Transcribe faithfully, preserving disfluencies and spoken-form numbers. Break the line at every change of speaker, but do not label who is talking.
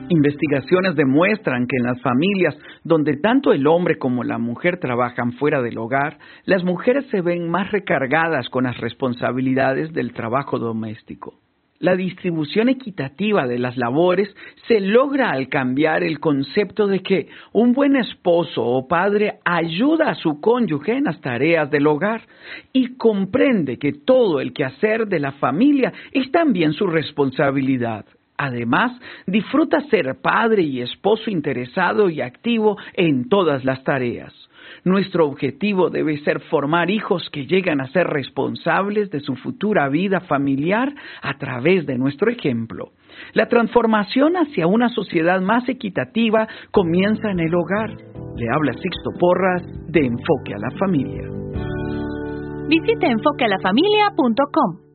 Investigaciones demuestran que en las familias donde tanto el hombre como la mujer trabajan fuera del hogar, las mujeres se ven más recargadas con las responsabilidades del trabajo doméstico. La distribución equitativa de las labores se logra al cambiar el concepto de que un buen esposo o padre ayuda a su cónyuge en las tareas del hogar y comprende que todo el quehacer de la familia es también su responsabilidad. Además, disfruta ser padre y esposo interesado y activo en todas las tareas. Nuestro objetivo debe ser formar hijos que llegan a ser responsables de su futura vida familiar a través de nuestro ejemplo. La transformación hacia una sociedad más equitativa comienza en el hogar. Le habla Sixto Porras de Enfoque a la Familia.
Visite enfoque a la familia punto com.